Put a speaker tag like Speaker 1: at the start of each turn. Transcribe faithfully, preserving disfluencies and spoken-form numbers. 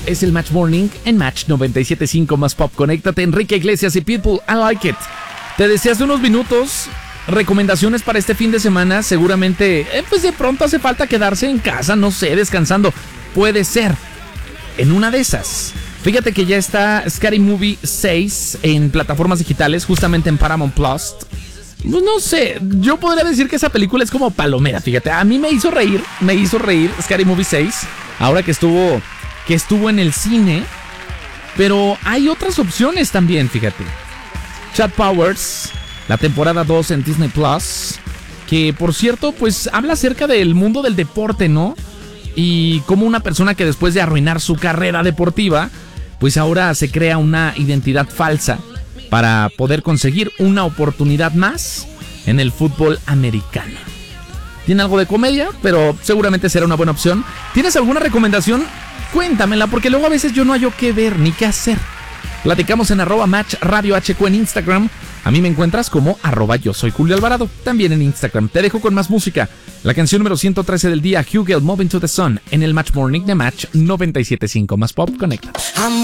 Speaker 1: es el Match Morning en Match noventa y siete punto cinco más Pop. Conéctate, Enrique Iglesias y Pitbull, I Like It. Te decía hace unos minutos recomendaciones para este fin de semana. Seguramente, eh, pues de pronto hace falta quedarse en casa, no sé, descansando. Puede ser. En una de esas, fíjate que ya está Scary Movie seis en plataformas digitales, justamente en Paramount Plus. Pues no sé, yo podría decir que esa película es como palomera, fíjate. A mí me hizo reír, me hizo reír Scary Movie seis, ahora que estuvo, que estuvo en el cine. Pero hay otras opciones también, fíjate. Chad Powers, la temporada dos en Disney Plus, que por cierto, pues habla acerca del mundo del deporte, ¿no? Y como una persona que después de arruinar su carrera deportiva, pues ahora se crea una identidad falsa para poder conseguir una oportunidad más en el fútbol americano. Tiene algo de comedia, pero seguramente será una buena opción. ¿Tienes alguna recomendación? Cuéntamela, porque luego a veces yo no hallo qué ver ni qué hacer. Platicamos en arroba Match Radio H Q en Instagram. A mí me encuentras como arroba yo soy Julio Alvarado, también en Instagram. Te dejo con más música. La canción número ciento trece del día, Hugel, Moving to the Sun, en el Match Morning de Match noventa y siete punto cinco más Pop. Conecta.